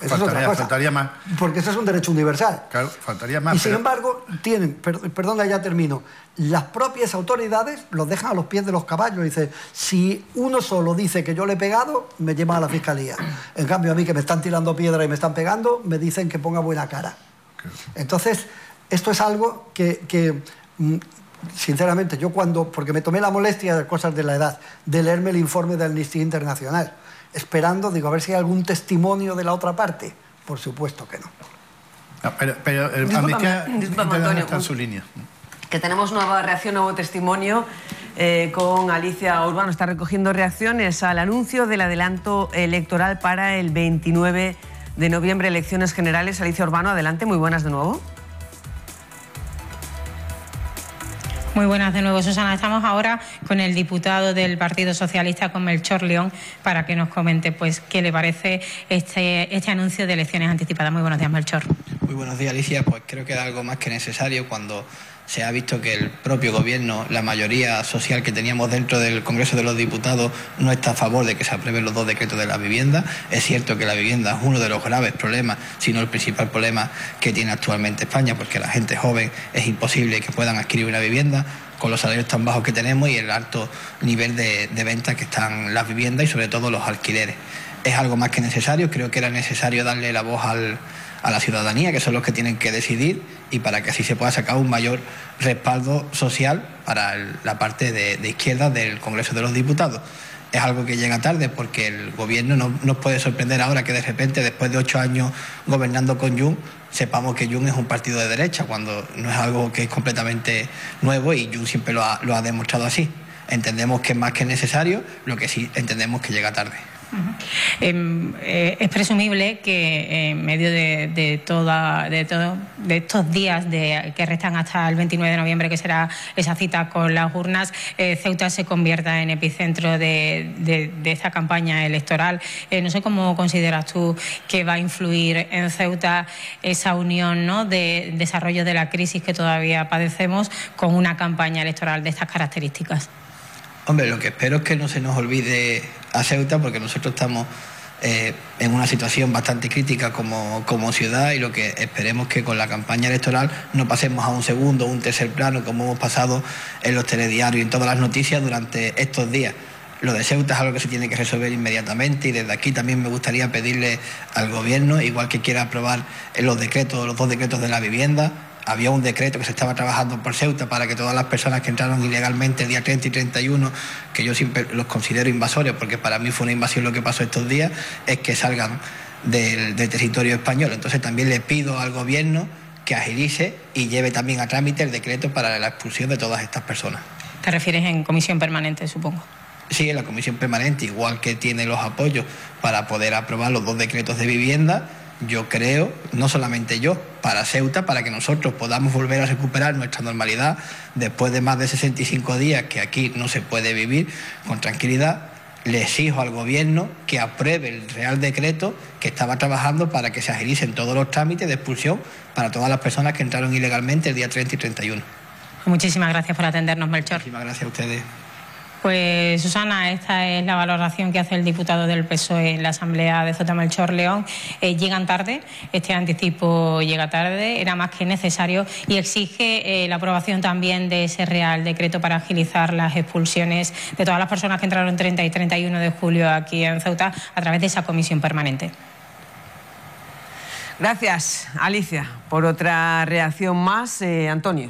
Eso es otra cosa. Faltaría más. Porque eso es un derecho universal. Claro, faltaría más. Y sin embargo, tienen, perdona, ya termino, las propias autoridades los dejan a los pies de los caballos. Dice, si uno solo dice que yo le he pegado, me llevan a la fiscalía. En cambio, a mí que me están tirando piedra y me están pegando, me dicen que ponga buena cara. Entonces, esto es algo que sinceramente, yo porque me tomé la molestia de cosas de la edad, de leerme el informe de Amnistía Internacional, esperando, digo, a ver si hay algún testimonio de la otra parte. Por supuesto que no. No, pero Amnistía Internacional está en su línea. Que tenemos nueva reacción, nuevo testimonio con Alicia Urbano. Está recogiendo reacciones al anuncio del adelanto electoral para el 29 de noviembre, elecciones generales. Alicia Urbano, adelante, muy buenas de nuevo. Muy buenas de nuevo, Susana. Estamos ahora con el diputado del Partido Socialista, con Melchor León, para que nos comente pues qué le parece este anuncio de elecciones anticipadas. Muy buenos días, Melchor. Muy buenos días, Alicia. Pues creo que era algo más que necesario cuando se ha visto que el propio Gobierno, la mayoría social que teníamos dentro del Congreso de los Diputados, no está a favor de que se aprueben los dos decretos de la vivienda. Es cierto que la vivienda es uno de los graves problemas, si no el principal problema que tiene actualmente España, porque la gente joven es imposible que puedan adquirir una vivienda con los salarios tan bajos que tenemos y el alto nivel de venta que están las viviendas y sobre todo los alquileres. Es algo más que necesario. Creo que era necesario darle la voz a la ciudadanía, que son los que tienen que decidir, y para que así se pueda sacar un mayor respaldo social para la parte de izquierda del Congreso de los Diputados. Es algo que llega tarde porque el Gobierno no nos puede sorprender ahora que de repente, después de 8 años gobernando con Junts, sepamos que Junts es un partido de derecha, cuando no es algo que es completamente nuevo y Junts siempre lo ha demostrado así. Entendemos que es más que necesario, lo que sí entendemos que llega tarde. Es presumible que en medio de estos días que restan hasta el 29 de noviembre, que será esa cita con las urnas, Ceuta se convierta en epicentro de esta campaña electoral. No sé cómo consideras tú que va a influir en Ceuta esa unión, ¿no?, de desarrollo de la crisis que todavía padecemos con una campaña electoral de estas características. Hombre, lo que espero es que no se nos olvide a Ceuta, porque nosotros estamos en una situación bastante crítica como ciudad, y lo que esperemos que con la campaña electoral no pasemos a un segundo o un tercer plano, como hemos pasado en los telediarios y en todas las noticias durante estos días. Lo de Ceuta es algo que se tiene que resolver inmediatamente, y desde aquí también me gustaría pedirle al Gobierno, igual que quiera aprobar los dos decretos de la vivienda. Había un decreto que se estaba trabajando por Ceuta para que todas las personas que entraron ilegalmente el día 30 y 31, que yo siempre los considero invasores, porque para mí fue una invasión lo que pasó estos días, es que salgan del territorio español. Entonces también le pido al Gobierno que agilice y lleve también a trámite el decreto para la expulsión de todas estas personas. ¿Te refieres en comisión permanente, supongo? Sí, en la comisión permanente, igual que tiene los apoyos para poder aprobar los dos decretos de vivienda. Yo creo, no solamente yo, para Ceuta, para que nosotros podamos volver a recuperar nuestra normalidad después de más de 65 días que aquí no se puede vivir con tranquilidad, le exijo al Gobierno que apruebe el Real Decreto que estaba trabajando para que se agilicen todos los trámites de expulsión para todas las personas que entraron ilegalmente el día 30 y 31. Muchísimas gracias por atendernos, Melchor. Muchísimas gracias a ustedes. Pues, Susana, esta es la valoración que hace el diputado del PSOE en la Asamblea de Ceuta, Melchor León. Llegan tarde, este anticipo llega tarde, era más que necesario, y exige la aprobación también de ese Real Decreto para agilizar las expulsiones de todas las personas que entraron 30 y 31 de julio aquí en Ceuta a través de esa comisión permanente. Gracias, Alicia, por otra reacción más. Antonio.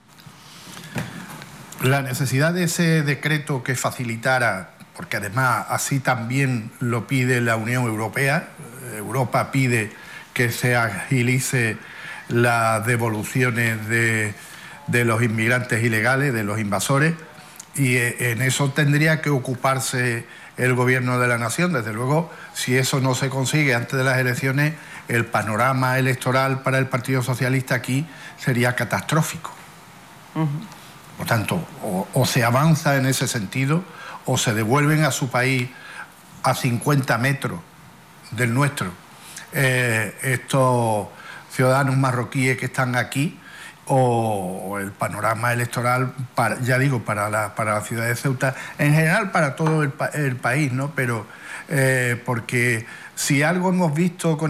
La necesidad de ese decreto que facilitara, porque además así también lo pide la Unión Europea, Europa pide que se agilice las devoluciones de los inmigrantes ilegales, de los invasores, y en eso tendría que ocuparse el Gobierno de la Nación. Desde luego, si eso no se consigue antes de las elecciones, el panorama electoral para el Partido Socialista aquí sería catastrófico. Por tanto, o se avanza en ese sentido, o se devuelven a su país a 50 metros del nuestro estos ciudadanos marroquíes que están aquí, o el panorama electoral, ya digo, para la ciudad de Ceuta, en general para todo el país, ¿no? Pero porque si algo hemos visto con